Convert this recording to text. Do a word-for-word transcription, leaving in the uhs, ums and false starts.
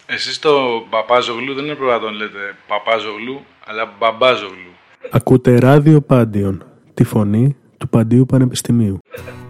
Εσείς το Παπάζογλου δεν έπρεπε να τον λέτε Παπάζογλου, αλλά Μπαμπάζογλου. Ακούτε ράδιο Πάντιον, τη φωνή του Παντίου Πανεπιστημίου.